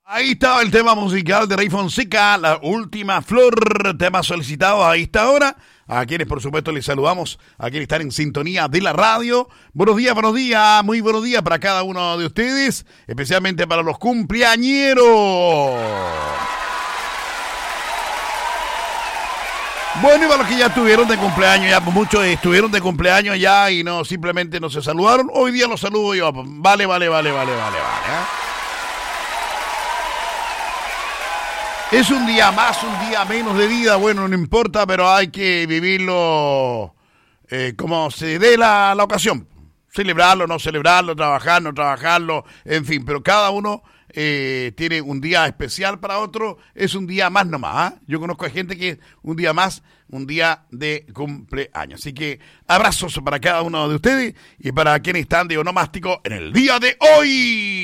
Ahí estaba el tema musical de Rey Fonseca, La Última Flor, tema solicitado a esta hora. A quienes, por supuesto, les saludamos, a quienes están en sintonía de la radio. Buenos días, muy buenos días para cada uno de ustedes, especialmente para los cumpleañeros. Bueno, y para los que ya estuvieron de cumpleaños, ya muchos estuvieron de cumpleaños ya y no simplemente no se saludaron. Hoy día los saludo yo. Vale. Es un día más, un día menos de vida, bueno, no importa, pero hay que vivirlo como se dé la ocasión. Celebrarlo, no celebrarlo, trabajar, no trabajarlo, en fin, pero cada uno tiene un día especial para otro, es un día más nomás. Yo conozco a gente que es un día más, un día de cumpleaños. Así que abrazos para cada uno de ustedes y para quienes están de onomástico en el día de hoy.